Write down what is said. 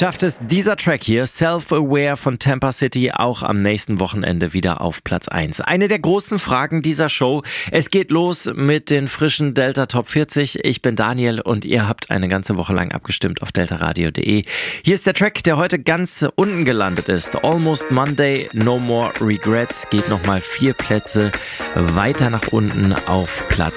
schafft es dieser Track hier, Self-Aware von Tampa City, auch am nächsten Wochenende wieder auf Platz 1. Eine der großen Fragen dieser Show. Es geht los mit den frischen Delta Top 40. Ich bin Daniel und ihr habt eine ganze Woche lang abgestimmt auf deltaradio.de. Hier ist der Track, der heute ganz unten gelandet ist. Almost Monday, No More Regrets, geht nochmal 4 Plätze weiter nach unten auf Platz